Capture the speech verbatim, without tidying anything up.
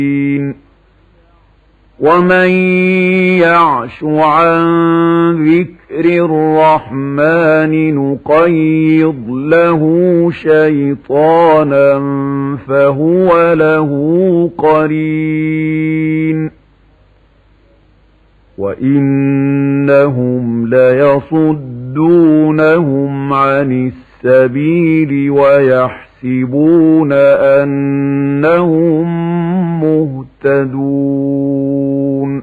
ومن يعش عن ذكر الرحمن نقيض له شيطانا فهو له قرين وإنهم ليصدونهم عن السبيل ويحسبون أنهم مهتدون